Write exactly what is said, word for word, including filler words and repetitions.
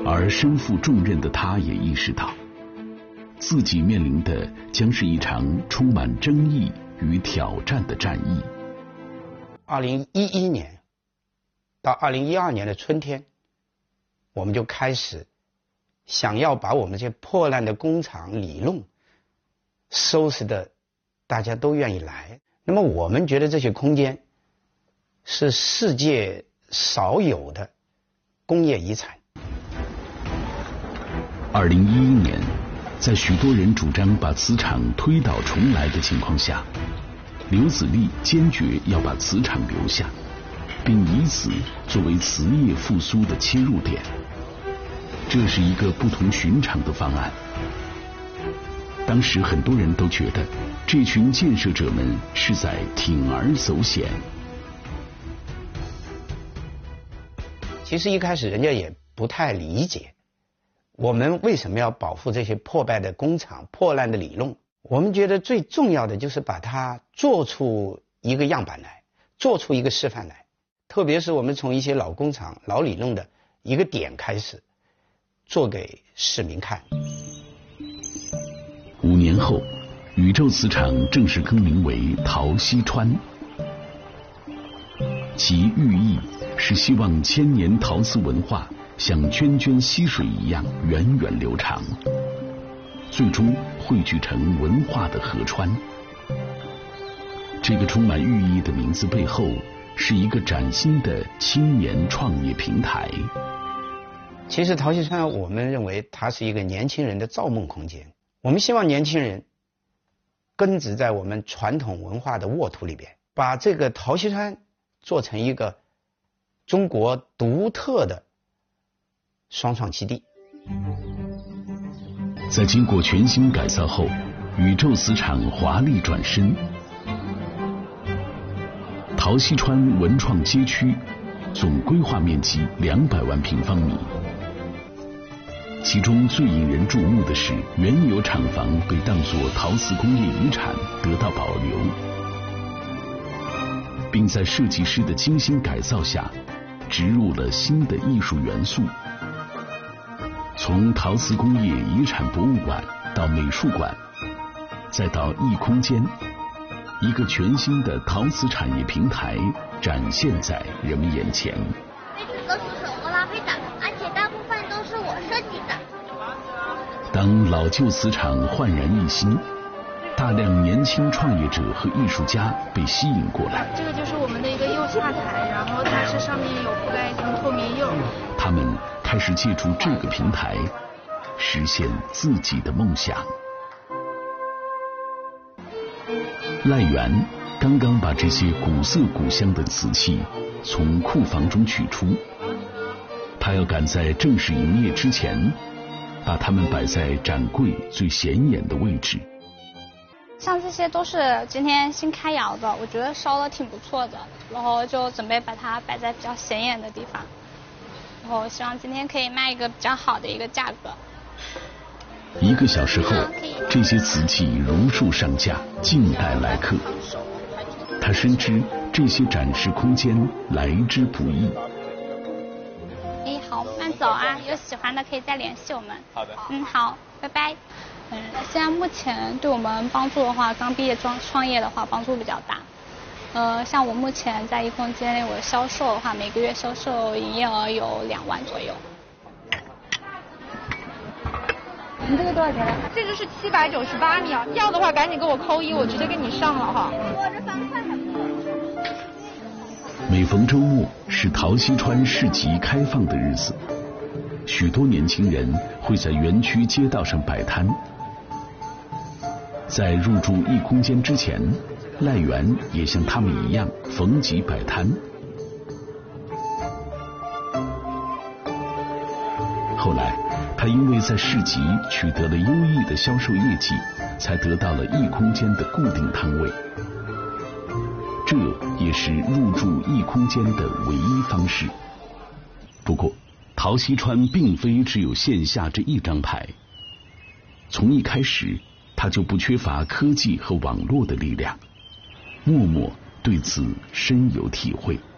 而身负重任的他也意识到，自己面临的将是一场充满争议与挑战的战役。 二零一一年到二零一二年的春天，我们就开始想要把我们这些破烂的工厂里弄收拾的大家都愿意来。那么我们觉得这些空间是世界少有的工业遗产。 二零一一年，在许多人主张把磁场推倒重来的情况下，刘子立坚决要把磁场留下，并以此作为磁业复苏的切入点。这是一个不同寻常的方案。当时很多人都觉得这群建设者们是在铤而走险。 其实一开始人家也不太理解我们为什么要保护这些破败的工厂、破烂的里弄。我们觉得最重要的就是把它做出一个样板来，做出一个示范来。特别是我们从一些老工厂、老里弄的一个点开始做给市民看。 五年后，宇宙磁场正式更名为陶溪川，其寓意是希望千年陶瓷文化像涓涓溪水一样源远流长，最终汇聚成文化的河川。这个充满寓意的名字背后，是一个崭新的青年创业平台。 其实陶溪川，我们认为它是一个年轻人的造梦空间。我们希望年轻人根植在我们传统文化的沃土里边，把这个陶溪川做成一个中国独特的双创基地。 在经过全新改造后，宇宙磁场华丽转身。陶溪川文创街区总规划面积两百万平方米，其中最引人注目的是原有厂房被当作陶瓷工业遗产得到保留，并在设计师的精心改造下植入了新的艺术元素。从陶瓷工业遗产博物馆到美术馆，再到异空间，一个全新的陶瓷产业平台展现在人们眼前。 杯子都是手工拉坯的，而且大部分都是我设计的。 当老旧瓷厂焕然一新，大量年轻创业者和艺术家被吸引过来。 这个就是我们的一个釉下台，然后它是上面有覆盖一层透明釉。 他们开始借助这个平台实现自己的梦想。赖元刚刚把这些古色古香的瓷器从库房中取出，他要赶在正式营业之前把它们摆在展柜最显眼的位置。 像这些都是今天新开窑的，我觉得烧的挺不错的，然后就准备把它摆在比较显眼的地方，然后希望今天可以卖一个比较好的一个价格。 一个小时后，这些瓷器如数上架，静待来客。他深知这些展示空间来之不易。 哎，好，慢走啊，有喜欢的可以再联系我们。 好的。 嗯，好，拜拜。嗯，现在目前对我们帮助的话，刚毕业创创业的话，帮助比较大。呃，像我目前在一空间内，我的销售的话，每个月销售营业额有两万左右。 你这个多少钱？这个是七百九十八米啊，要的话赶紧给我扣一，我直接给你上了哈。 我这方块还不够。 每逢周末是陶溪川市集开放的日子，许多年轻人会在园区街道上摆摊。在入驻异空间之前，赖元也像他们一样逢集摆摊。后来他因为在市集取得了优异的销售业绩，才得到了异空间的固定摊位。这也是入驻异空间的唯一方式。不过陶溪川并非只有线下这一张牌，从一开始他就不缺乏科技和网络的力量，默默对此深有体会。